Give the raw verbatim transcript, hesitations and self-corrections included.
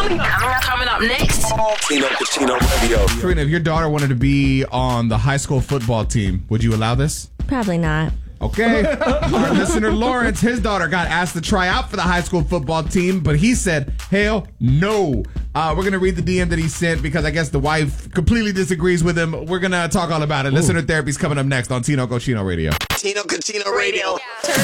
Coming up, coming up next. Tino Cucino Radio. Karina, if your daughter wanted to be on the high school football team, would you allow this? Probably not. Okay. Our listener Lawrence, his daughter got asked to try out for the high school football team, but he said, hell no. Uh, we're going to read the D M that he sent because I guess the wife completely disagrees with him. We're going to talk all about it. Ooh. Listener therapy's coming up next on Tino Cucino Radio. Tino Cucino Radio.